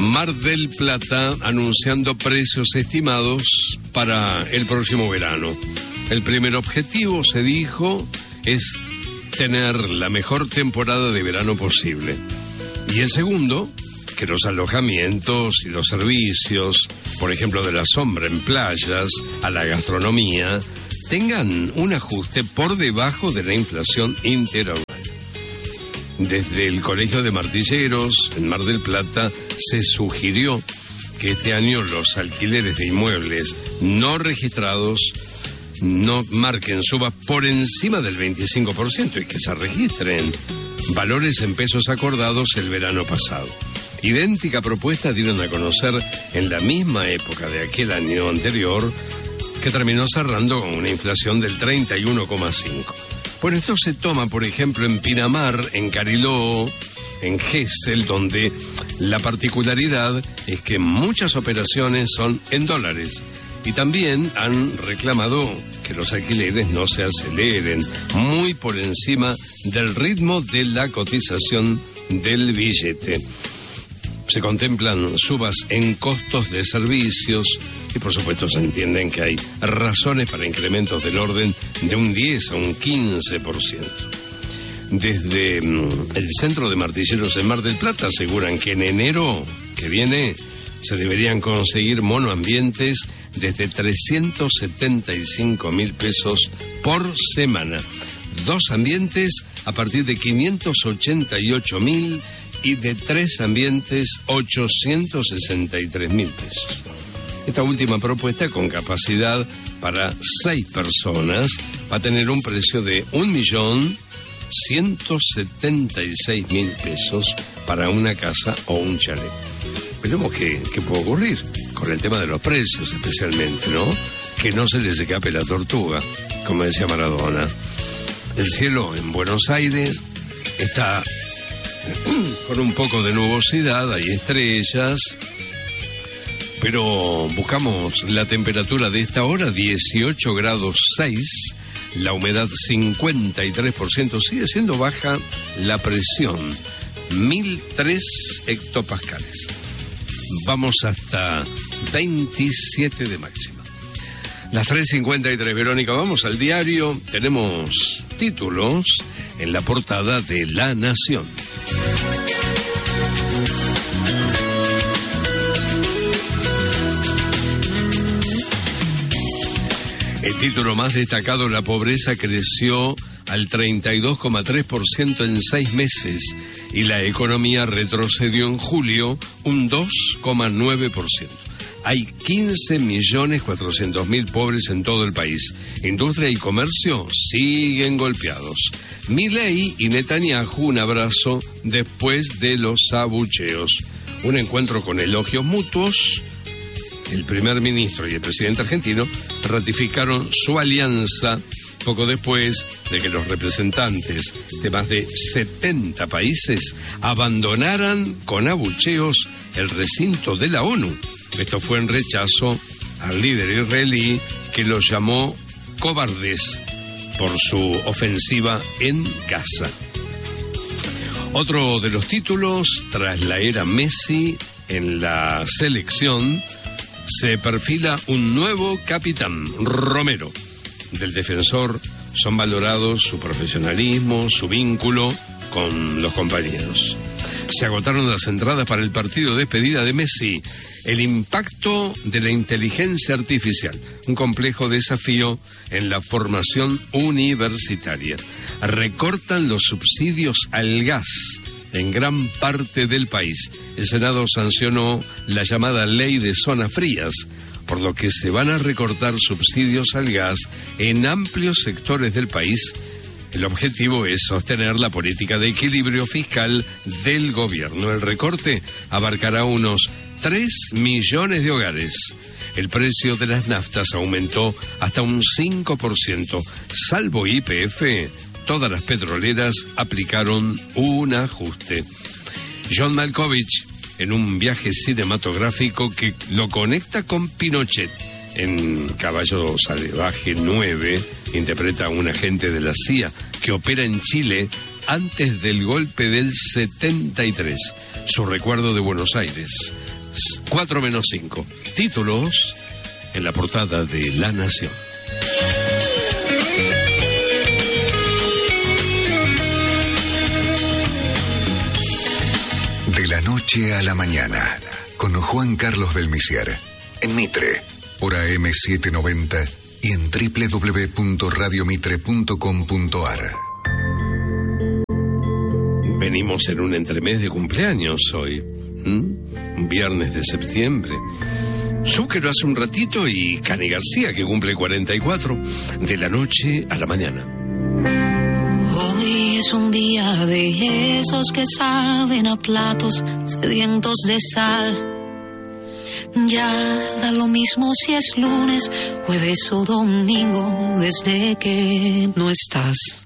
Mar del Plata anunciando precios estimados para el próximo verano. El primer objetivo, se dijo, es tener la mejor temporada de verano posible. Y el segundo, que los alojamientos y los servicios, por ejemplo de la sombra en playas, a la gastronomía, tengan un ajuste por debajo de la inflación interanual. Desde el Colegio de Martilleros, en Mar del Plata, se sugirió que este año los alquileres de inmuebles no registrados no marquen subas por encima del 25% y que se registren valores en pesos acordados el verano pasado. Idéntica propuesta dieron a conocer en la misma época de aquel año anterior, que terminó cerrando con una inflación del 31,5%. Bueno, esto se toma, por ejemplo, en Pinamar, en Cariló, en Gesell, donde la particularidad es que muchas operaciones son en dólares. Y también han reclamado que los alquileres no se aceleren muy por encima del ritmo de la cotización del billete. Se contemplan subas en costos de servicios y por supuesto se entienden que hay razones para incrementos del orden de un 10 a un 15%. Desde el Centro de Martilleros en Mar del Plata aseguran que en enero que viene se deberían conseguir monoambientes desde 375.000 pesos por semana. 2 ambientes a partir de 588.000 y de 3 ambientes 863.000 pesos. Esta última propuesta, con capacidad para 6 personas, va a tener un precio de 1.176.000 pesos para una casa o un chalet. Veremos qué puede ocurrir con el tema de los precios, especialmente, ¿no? Que no se les escape la tortuga, como decía Maradona. El cielo en Buenos Aires está con un poco de nubosidad, hay estrellas, pero buscamos la temperatura de esta hora, 18 grados 6, la humedad 53%, sigue siendo baja la presión, 1003 hectopascales. Vamos hasta 27 de máxima. Las 3:53, Verónica, vamos al diario. Tenemos títulos en la portada de La Nación. El título más destacado: la pobreza creció al 32,3% en 6 meses y la economía retrocedió en julio un 2,9%. Hay 15.400.000 pobres en todo el país. Industria y comercio siguen golpeados. Milei y Netanyahu, un abrazo después de los abucheos. Un encuentro con elogios mutuos. El primer ministro y el presidente argentino ratificaron su alianza poco después de que los representantes de más de 70 países abandonaran con abucheos el recinto de la ONU. Esto fue en rechazo al líder israelí, que los llamó cobardes por su ofensiva en Gaza. Otro de los títulos: tras la era Messi en la selección, se perfila un nuevo capitán, Romero. Del defensor son valorados su profesionalismo, su vínculo con los compañeros. Se agotaron las entradas para el partido de despedida de Messi. El impacto de la inteligencia artificial, un complejo desafío en la formación universitaria. Recortan los subsidios al gas en gran parte del país. El Senado sancionó la llamada ley de zonas frías, por lo que se van a recortar subsidios al gas en amplios sectores del país. El objetivo es sostener la política de equilibrio fiscal del gobierno. El recorte abarcará unos 3 millones de hogares. El precio de las naftas aumentó hasta un 5%. Salvo YPF, todas las petroleras aplicaron un ajuste. John Malkovich, en un viaje cinematográfico que lo conecta con Pinochet, en Caballo Salvaje 9, interpreta a un agente de la CIA que opera en Chile antes del golpe del 73. Su recuerdo de Buenos Aires. 4-5. Títulos en la portada de La Nación. De la noche a la mañana, con Juan Carlos Belmiciar, en Mitre, por AM790 y en www.radiomitre.com.ar. Venimos en un entremés de cumpleaños hoy, un viernes de septiembre. Zúquero hace un ratito y Cani García, que cumple 44, de la noche a la mañana. Hoy es un día de esos que saben a platos sedientos de sal. Ya da lo mismo si es lunes, jueves o domingo, desde que no estás.